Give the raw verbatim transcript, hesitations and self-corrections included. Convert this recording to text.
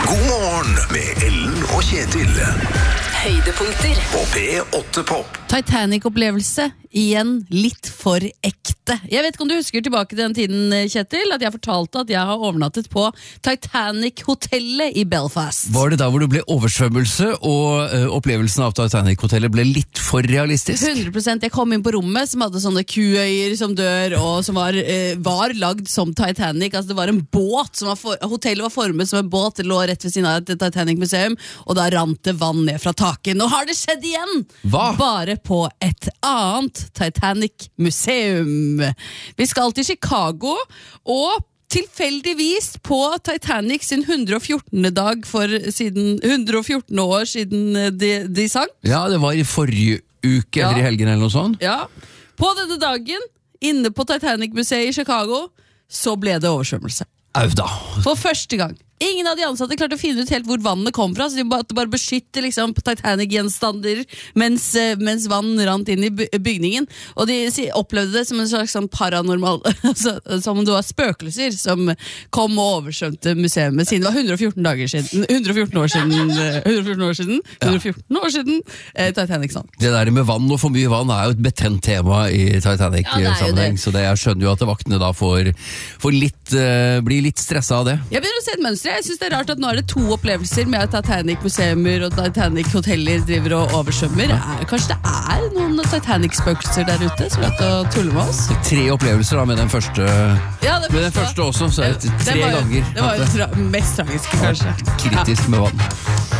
God morgen med Ellen og Kjetil. Høydepunkter På P åtte Pop. Titanic-opplevelse, igjen litt for ekte. Jeg vet ikke om du husker tilbake til den tiden, Kjetil, at jeg fortalte at jeg har overnattet på Titanic-hotellet i Belfast. Var det da hvor det ble oversvømmelse, og uh, opplevelsen av Titanic-hotellet ble litt for realistisk? hundre prosent. Jeg kom inn på rommet som hadde sånne kuøyer som dør, og som var, uh, var lagd som Titanic. Altså det var en båt, som var for, hotellet var formet som en båt, det lå rett ved siden av et Titanic-museum, og da rant det vann ned fra taket. Nå har det skjedd igjen! Hva? Bare på et annet Titanic-museum. Vi skal til Chicago, og tilfeldigvis på Titanic sin hundre og fjortende dag for siden, hundre og fjorten år siden de, de sang. Ja, det var i forrige uke, Ja. eller i helgen eller noe sånt. Ja. På denne dagen, inne på Titanic-museet i Chicago, så ble det oversvømmelse. Au da. For første gang. Ingen av de ansatte klarte å finne ut helt hvor vannet kom fra, så de måtte bare beskytte liksom, Titanic-gjenstander mens, mens vann rant inn i bygningen. Og de opplevde det som en slags sånn paranormal, som om det var spøkelser som kom og oversvømte museet, siden det var hundre og fjorten dager siden, hundre og fjorten år siden, hundre og fjorten år siden, hundre og fjorten år siden eh, Titanic sånn. Det der med vann og for mye vann er jo et betent tema i Titanic-sammenheng, Ja, så det, jeg skjønner jo at vaktene da får, får litt, uh, blir litt stresset av det. Jeg begynner å se et mønster. Jeg synes det er rart at nå er det to opplevelser med at Titanic-museumer og Titanic-hoteller driver og oversvømmer. Er, kanskje det er noen Titanic-spøkelser der ute som vet å tulle med oss? Tre opplevelser da med den første, Ja, det med den første også, så er det Det tre var jo- ganger. Det var jo at tra mest tragiske, kanskje. kritisk med vann.